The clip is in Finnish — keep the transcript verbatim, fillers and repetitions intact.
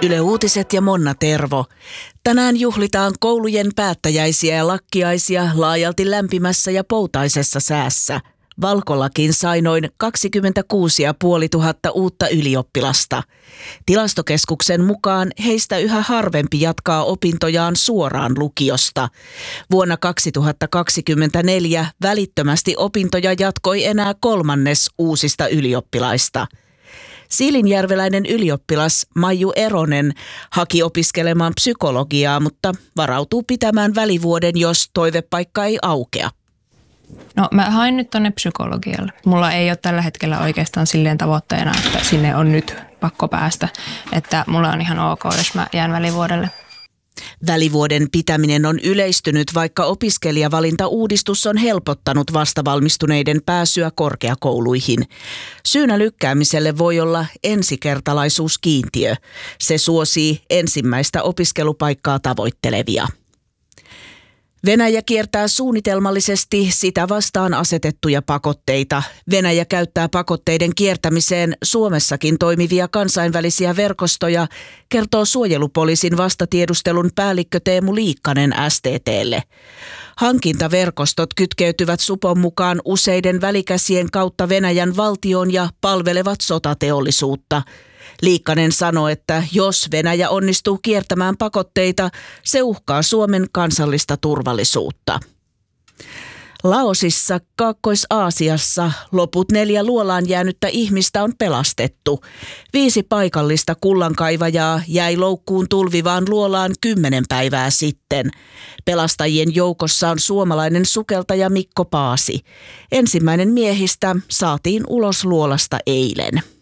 Yle Uutiset ja Monna Tervo. Tänään juhlitaan koulujen päättäjäisiä ja lakkiaisia laajalti lämpimässä ja poutaisessa säässä. Valkolakin sai noin kaksikymmentäkuusi tuhatta uutta ylioppilasta. Tilastokeskuksen mukaan heistä yhä harvempi jatkaa opintojaan suoraan lukiosta. Vuonna kaksituhattakaksikymmentäneljä välittömästi opintoja jatkoi enää kolmannes uusista ylioppilaista. Siilinjärveläinen ylioppilas Maiju Eronen haki opiskelemaan psykologiaa, mutta varautuu pitämään välivuoden, jos toivepaikka ei aukea. No mä hain nyt tonne psykologialle. Mulla ei ole tällä hetkellä oikeastaan silleen tavoitteena, että sinne on nyt pakko päästä. Että mulla on ihan ok, jos mä jään välivuodelle. Välivuoden pitäminen on yleistynyt, vaikka opiskelijavalintauudistus on helpottanut vastavalmistuneiden pääsyä korkeakouluihin. Syynä lykkäämiselle voi olla ensikertalaisuuskiintiö. Se suosii ensimmäistä opiskelupaikkaa tavoittelevia. Venäjä kiertää suunnitelmallisesti sitä vastaan asetettuja pakotteita. Venäjä käyttää pakotteiden kiertämiseen Suomessakin toimivia kansainvälisiä verkostoja, kertoo suojelupoliisin vastatiedustelun päällikkö Teemu Liikkanen S T T:lle. Hankintaverkostot kytkeytyvät supon mukaan useiden välikäsien kautta Venäjän valtioon ja palvelevat sotateollisuutta. Liikkanen sanoi, että jos Venäjä onnistuu kiertämään pakotteita, se uhkaa Suomen kansallista turvallisuutta. Laosissa, Kaakkois-Aasiassa, loput neljä luolaan jäänyttä ihmistä on pelastettu. Viisi paikallista kullankaivajaa jäi loukkuun tulvivaan luolaan kymmenen päivää sitten. Pelastajien joukossa on suomalainen sukeltaja Mikko Paasi. Ensimmäinen miehistä saatiin ulos luolasta eilen.